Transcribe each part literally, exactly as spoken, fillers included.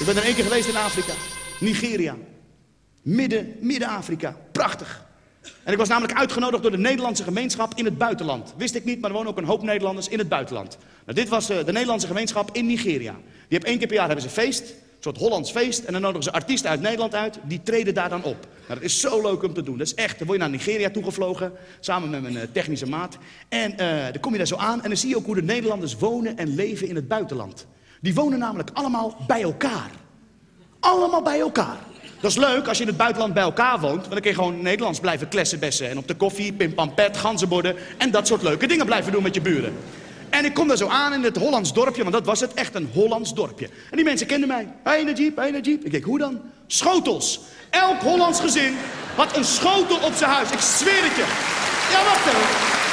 Ik ben er één keer geweest in Afrika. Nigeria. Midden, Midden-Afrika. Prachtig. En ik was namelijk uitgenodigd door de Nederlandse gemeenschap in het buitenland. Wist ik niet, maar er wonen ook een hoop Nederlanders in het buitenland. Nou, dit was uh, de Nederlandse gemeenschap in Nigeria. Die hebben één keer per jaar hebben ze feest. Een soort Hollands feest. En dan nodigen ze artiesten uit Nederland uit. Die treden daar dan op. Nou, dat is zo leuk om te doen. Dat is echt. Dan word je naar Nigeria toegevlogen. Samen met mijn uh, technische maat. En uh, dan kom je daar zo aan. En dan zie je ook hoe de Nederlanders wonen en leven in het buitenland. Die wonen namelijk allemaal bij elkaar. Allemaal bij elkaar. Dat is leuk als je in het buitenland bij elkaar woont. Want dan kun je gewoon Nederlands blijven klessenbessen. En op de koffie, pimpampet, ganzenborden. En dat soort leuke dingen blijven doen met je buren. En ik kom daar zo aan in het Hollands dorpje. Want dat was het, echt een Hollands dorpje. En die mensen kenden mij. Hey Najib, hey Najib. Ik denk, hoe dan? Schotels. Elk Hollands gezin had een schotel op zijn huis. Ik zweer het je. Ja, wacht even.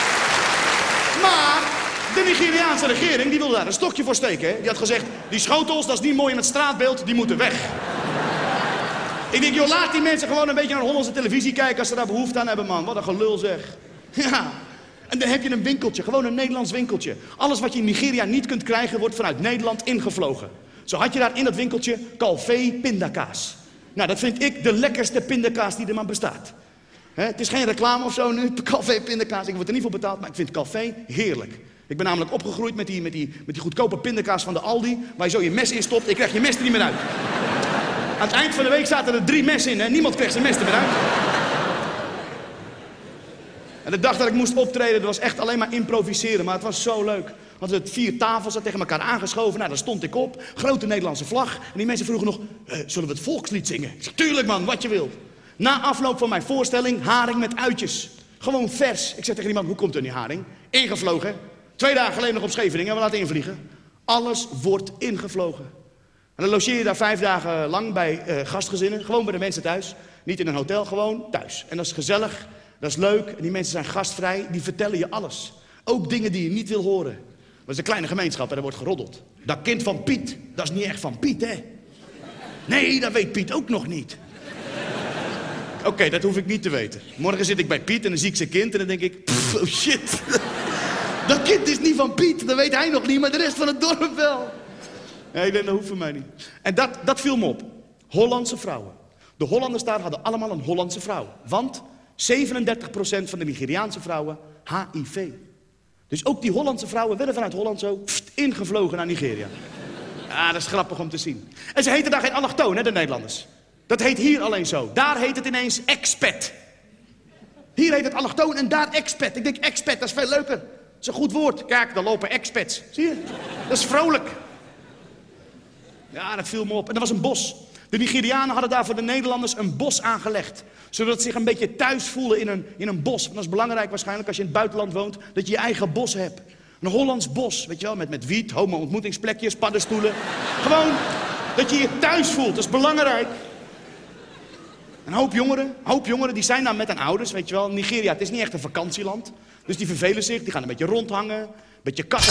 Maar de Nigeriaanse regering die wilde daar een stokje voor steken. Hè? Die had gezegd, die schotels, dat is niet mooi in het straatbeeld. Die moeten weg. Ik denk, joh, laat die mensen gewoon een beetje naar de Hollandse televisie kijken als ze daar behoefte aan hebben, man. Wat een gelul zeg. Ja. En dan heb je een winkeltje, gewoon een Nederlands winkeltje. Alles wat je in Nigeria niet kunt krijgen, wordt vanuit Nederland ingevlogen. Zo had je daar in dat winkeltje Calvé pindakaas. Nou, dat vind ik de lekkerste pindakaas die er maar bestaat. He, het is geen reclame of zo nu, Calvé pindakaas. Ik word er niet voor betaald, maar ik vind Calvé heerlijk. Ik ben namelijk opgegroeid met die, met die, met die goedkope pindakaas van de Aldi, waar je zo je mes in stopt. Ik krijg je mes er niet meer uit. Aan het eind van de week zaten er drie messen in en niemand kreeg zijn mes er meer uit. En de dag dat ik moest optreden, dat was echt alleen maar improviseren, maar het was zo leuk. Want het vier tafels tegen elkaar aangeschoven, nou daar stond ik op, grote Nederlandse vlag. En die mensen vroegen nog, uh, zullen we het volkslied zingen? Ik zei, tuurlijk man, wat je wil. Na afloop van mijn voorstelling, haring met uitjes. Gewoon vers. Ik zeg tegen iemand, hoe komt er die haring? Ingevlogen. Twee dagen geleden nog op Scheveningen, we laten invliegen. Alles wordt ingevlogen. En dan logeer je daar vijf dagen lang bij uh, gastgezinnen. Gewoon bij de mensen thuis. Niet in een hotel, gewoon thuis. En dat is gezellig, dat is leuk. En die mensen zijn gastvrij, die vertellen je alles. Ook dingen die je niet wil horen. Dat is een kleine gemeenschap en er wordt geroddeld. Dat kind van Piet, dat is niet echt van Piet, hè? Nee, dat weet Piet ook nog niet. Oké, okay, dat hoef ik niet te weten. Morgen zit ik bij Piet en dan zie ik zijn kind en dan denk ik... Pff, oh shit. Dat kind is niet van Piet, dat weet hij nog niet, maar de rest van het dorp wel. Ja, ik denk, dat hoeft voor mij niet. En dat, dat viel me op. Hollandse vrouwen. De Hollanders daar hadden allemaal een Hollandse vrouw. Want zevenendertig procent van de Nigeriaanse vrouwen H I V. Dus ook die Hollandse vrouwen werden vanuit Holland zo pft, ingevlogen naar Nigeria. Ja, dat is grappig om te zien. En ze heten daar geen allochtoon, hè, de Nederlanders. Dat heet hier alleen zo. Daar heet het ineens expat. Hier heet het allochtoon en daar expat. Ik denk, expat, dat is veel leuker. Dat is een goed woord. Kijk, daar lopen expats. Zie je? Dat is vrolijk. Ja, dat viel me op. En er was een bos. De Nigerianen hadden daar voor de Nederlanders een bos aangelegd. Zodat ze zich een beetje thuis voelen in een, in een bos. Want dat is belangrijk waarschijnlijk als je in het buitenland woont, dat je je eigen bos hebt. Een Hollands bos, weet je wel, met, met wiet, homo-ontmoetingsplekjes, paddenstoelen. Gewoon dat je je thuis voelt, dat is belangrijk. Een hoop jongeren, een hoop jongeren die zijn dan met hun ouders, weet je wel. Nigeria, het is niet echt een vakantieland. Dus die vervelen zich, die gaan een beetje rondhangen, een beetje katten.